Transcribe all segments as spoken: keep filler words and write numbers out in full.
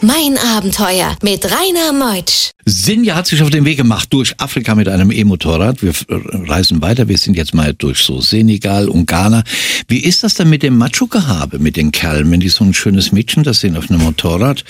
Mein Abenteuer mit Rainer Meutsch. Sinja hat sich auf den Weg gemacht durch Afrika mit einem E-Motorrad. Wir reisen weiter. Wir sind jetzt mal durch so Senegal und Ghana. Wie ist das denn mit dem Macho-Gehabe, mit den Kerlen, wenn die so ein schönes Mädchen das sehen auf einem Motorrad?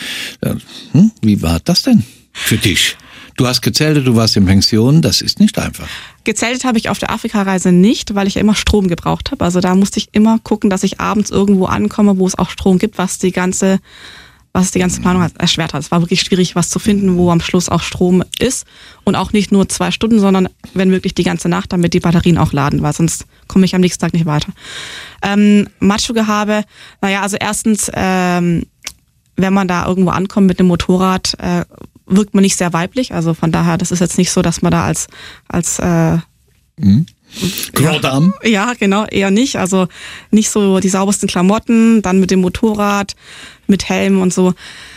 Hm? Wie war das denn für dich? Du hast gezeltet, du warst in Pension. Das ist nicht einfach. Gezeltet habe ich auf der Afrika-Reise nicht, weil ich ja immer Strom gebraucht habe. Also da musste ich immer gucken, dass ich abends irgendwo ankomme, wo es auch Strom gibt, was die ganze was die ganze Planung erschwert hat. Es war wirklich schwierig, was zu finden, wo am Schluss auch Strom ist. Und auch nicht nur zwei Stunden, sondern wenn wirklich die ganze Nacht, damit die Batterien auch laden, weil sonst komme ich am nächsten Tag nicht weiter. Ähm, Macho-Gehabe, naja, also erstens, ähm, wenn man da irgendwo ankommt mit dem Motorrad, äh, wirkt man nicht sehr weiblich. Also von daher, das ist jetzt nicht so, dass man da als als äh, mhm. Grand Dame? Ja, ja, genau, eher nicht. Also nicht so die saubersten Klamotten, dann mit dem Motorrad, mit Helm und so.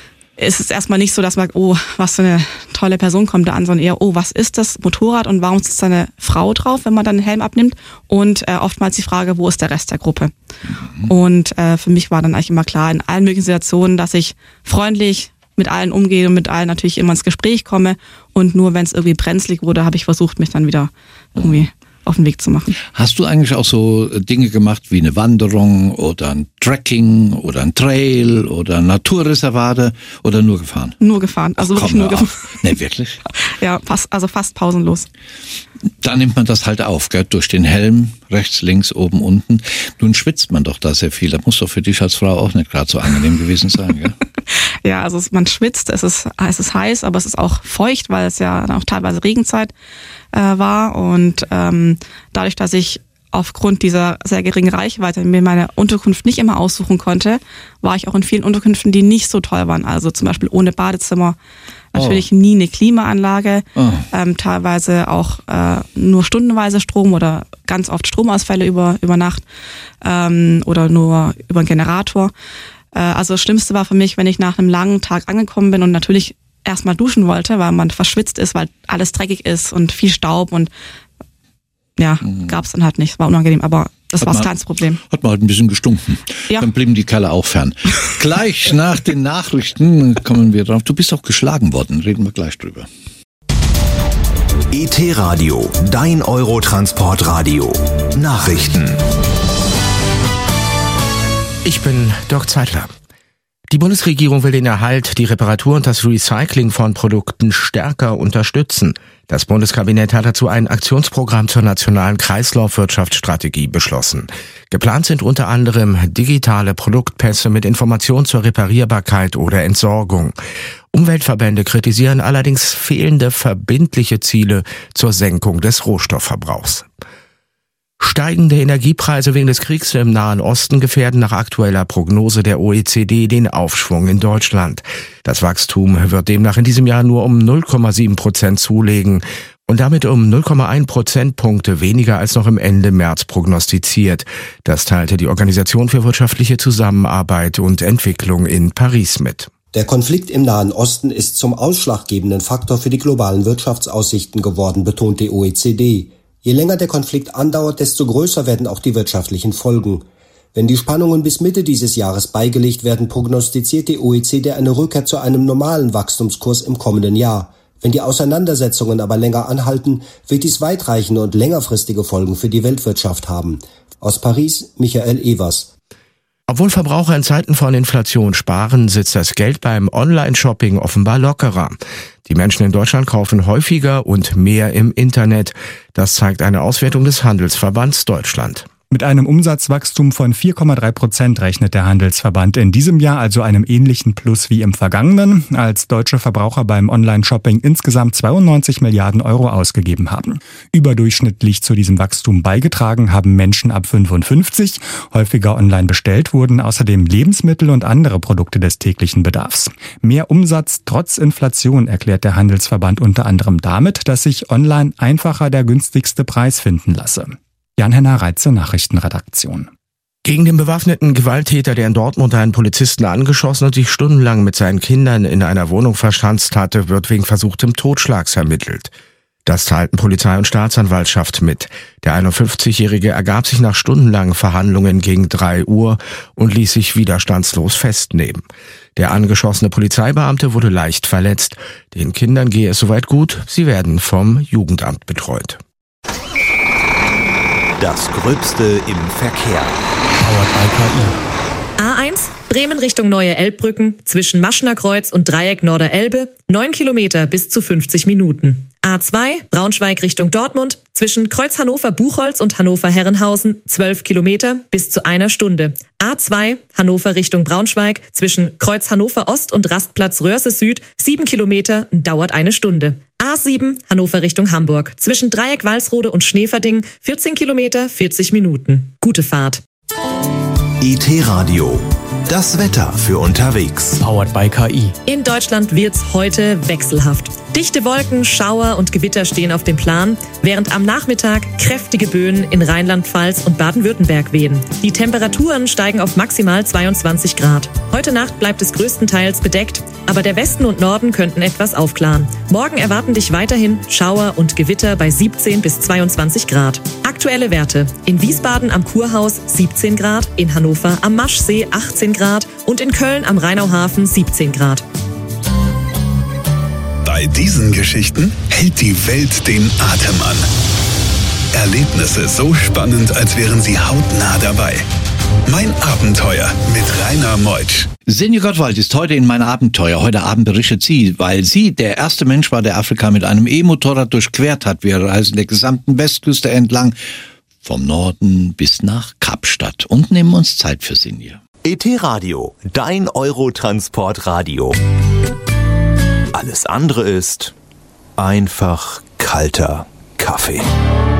Es ist erstmal nicht so, dass man, oh, was für eine tolle Person kommt da an, sondern eher, oh, was ist das Motorrad und warum sitzt da eine Frau drauf, wenn man dann den Helm abnimmt? Und äh, oftmals die Frage, wo ist der Rest der Gruppe? Mhm. Und äh, für mich war dann eigentlich immer klar, in allen möglichen Situationen, dass ich freundlich mit allen umgehe und mit allen natürlich immer ins Gespräch komme. Und nur wenn es irgendwie brenzlig wurde, habe ich versucht, mich dann wieder irgendwie auf den Weg zu machen. Hast du eigentlich auch so Dinge gemacht wie eine Wanderung oder ein Trekking oder ein Trail oder ein Naturreservate oder nur gefahren? Nur gefahren, also Ach, wirklich komm, nur gefahren. Ne, wirklich? Ja, fast, also fast pausenlos. Da nimmt man das halt auf, gell? Durch den Helm, rechts, links, oben, unten. Nun schwitzt man doch da sehr viel. Das muss doch für dich als Frau auch nicht gerade so angenehm gewesen sein, gell? Ja, also man schwitzt, es ist, es ist heiß, aber es ist auch feucht, weil es ja auch teilweise Regenzeit äh, war. Und ähm, dadurch, dass ich aufgrund dieser sehr geringen Reichweite mir meine Unterkunft nicht immer aussuchen konnte, war ich auch in vielen Unterkünften, die nicht so toll waren. Also zum Beispiel ohne Badezimmer, natürlich oh. nie eine Klimaanlage, oh. ähm, teilweise auch äh, nur stundenweise Strom oder ganz oft Stromausfälle über, über Nacht ähm, oder nur über einen Generator. Äh, also das Schlimmste war für mich, wenn ich nach einem langen Tag angekommen bin und natürlich erstmal duschen wollte, weil man verschwitzt ist, weil alles dreckig ist und viel Staub und ja, mhm. gab's dann halt nicht. War unangenehm, aber das hat war das kleinste Problem. Hat man halt ein bisschen gestunken. Ja. Dann blieben die Kerle auch fern. Gleich nach den Nachrichten kommen wir drauf. Du bist auch geschlagen worden. Reden wir gleich drüber. E T-Radio, dein Eurotransportradio. Nachrichten. Ich bin Dirk Zeitler. Die Bundesregierung will den Erhalt, die Reparatur und das Recycling von Produkten stärker unterstützen. Das Bundeskabinett hat dazu ein Aktionsprogramm zur nationalen Kreislaufwirtschaftsstrategie beschlossen. Geplant sind unter anderem digitale Produktpässe mit Informationen zur Reparierbarkeit oder Entsorgung. Umweltverbände kritisieren allerdings fehlende verbindliche Ziele zur Senkung des Rohstoffverbrauchs. Steigende Energiepreise wegen des Kriegs im Nahen Osten gefährden nach aktueller Prognose der O E C D den Aufschwung in Deutschland. Das Wachstum wird demnach in diesem Jahr nur um null Komma sieben Prozent zulegen und damit um null Komma eins Prozentpunkte weniger als noch im Ende März prognostiziert. Das teilte die Organisation für wirtschaftliche Zusammenarbeit und Entwicklung in Paris mit. Der Konflikt im Nahen Osten ist zum ausschlaggebenden Faktor für die globalen Wirtschaftsaussichten geworden, betont die O E C D. Je länger der Konflikt andauert, desto größer werden auch die wirtschaftlichen Folgen. Wenn die Spannungen bis Mitte dieses Jahres beigelegt werden, prognostiziert die O E C D eine Rückkehr zu einem normalen Wachstumskurs im kommenden Jahr. Wenn die Auseinandersetzungen aber länger anhalten, wird dies weitreichende und längerfristige Folgen für die Weltwirtschaft haben. Aus Paris, Michael Evers. Obwohl Verbraucher in Zeiten von Inflation sparen, sitzt das Geld beim Online-Shopping offenbar lockerer. Die Menschen in Deutschland kaufen häufiger und mehr im Internet. Das zeigt eine Auswertung des Handelsverbands Deutschland. Mit einem Umsatzwachstum von vier Komma drei Prozent rechnet der Handelsverband in diesem Jahr, also einem ähnlichen Plus wie im vergangenen, als deutsche Verbraucher beim Online-Shopping insgesamt zweiundneunzig Milliarden Euro ausgegeben haben. Überdurchschnittlich zu diesem Wachstum beigetragen haben Menschen ab fünfundfünfzig. Häufiger online bestellt wurden außerdem Lebensmittel und andere Produkte des täglichen Bedarfs. Mehr Umsatz trotz Inflation erklärt der Handelsverband unter anderem damit, dass sich online einfacher der günstigste Preis finden lasse. Jan-Henner Reitze, Nachrichtenredaktion. Gegen den bewaffneten Gewalttäter, der in Dortmund einen Polizisten angeschossen und sich stundenlang mit seinen Kindern in einer Wohnung verschanzt hatte, wird wegen versuchtem Totschlags ermittelt. Das teilten Polizei und Staatsanwaltschaft mit. Der einundfünfzigjährige ergab sich nach stundenlangen Verhandlungen gegen drei Uhr und ließ sich widerstandslos festnehmen. Der angeschossene Polizeibeamte wurde leicht verletzt. Den Kindern gehe es soweit gut, sie werden vom Jugendamt betreut. Das Gröbste im Verkehr. Powered by K I. A eins, Bremen Richtung Neue Elbbrücken, zwischen Maschner Kreuz und Dreieck Norderelbe, neun Kilometer bis zu fünfzig Minuten. A zwei, Braunschweig Richtung Dortmund, zwischen Kreuz Hannover-Buchholz und Hannover-Herrenhausen, zwölf Kilometer bis zu einer Stunde. A zwei, Hannover Richtung Braunschweig, zwischen Kreuz Hannover-Ost und Rastplatz Röhrse Süd, sieben Kilometer, dauert eine Stunde. A sieben, Hannover Richtung Hamburg, zwischen Dreieck Walsrode und Schneeverding, vierzehn Kilometer, vierzig Minuten. Gute Fahrt. I T-Radio. Das Wetter für unterwegs. Powered by K I. In Deutschland wird's heute wechselhaft. Dichte Wolken, Schauer und Gewitter stehen auf dem Plan, während am Nachmittag kräftige Böen in Rheinland-Pfalz und Baden-Württemberg wehen. Die Temperaturen steigen auf maximal zweiundzwanzig Grad. Heute Nacht bleibt es größtenteils bedeckt, aber der Westen und Norden könnten etwas aufklaren. Morgen erwarten dich weiterhin Schauer und Gewitter bei siebzehn bis zweiundzwanzig Grad. Aktuelle Werte: in Wiesbaden am Kurhaus siebzehn Grad, in Hannover am Maschsee achtzehn Grad und in Köln am Rheinauhafen siebzehn Grad. Bei diesen Geschichten hält die Welt den Atem an. Erlebnisse so spannend, als wären sie hautnah dabei. Mein Abenteuer mit Rainer Meutsch. Senja Gottwald ist heute in Mein Abenteuer. Heute Abend berichtet sie, weil sie der erste Mensch war, der Afrika mit einem E-Motorrad durchquert hat. Wir reisen der gesamten Westküste entlang, vom Norden bis nach Kapstadt und nehmen uns Zeit für Senja. I T-Radio, dein Eurotransport-Radio. Alles andere ist einfach kalter Kaffee.